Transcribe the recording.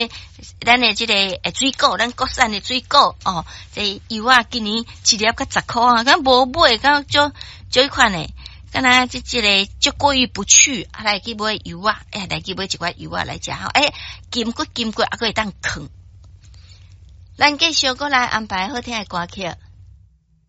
咱的这个水果，咱国产的水果哦，这油啊，今年一粒才10块啊，敢无买，敢少一款呢。敢若这个就过意不去，来去买油啊，来去买一块油啊来食吼，金骨啊，可以当啃。咱继续过来安排好听的歌曲。